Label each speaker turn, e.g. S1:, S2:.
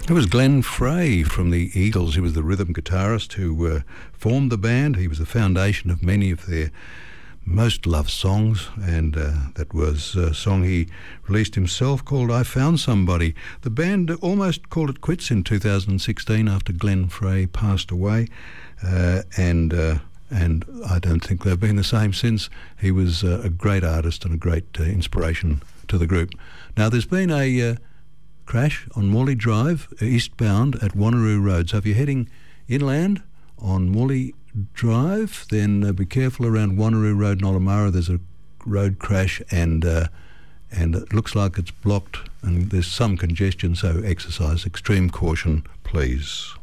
S1: It was Glenn Frey from the Eagles. He was the rhythm guitarist who formed the band. He was the foundation of many of their most loved songs, and that was a song he released himself called I Found Somebody. The band almost called it quits in 2016 after Glenn Frey passed away, and I don't think they've been the same since. He was a great artist and a great inspiration to the group. Now, there's been a crash on Morley Drive, eastbound at Wanneroo Road. So if you're heading inland on Morley Drive, then be careful around Wanneroo Road in Ollamara. There's a road crash, and it looks like it's blocked, and there's some congestion, so exercise extreme caution, please.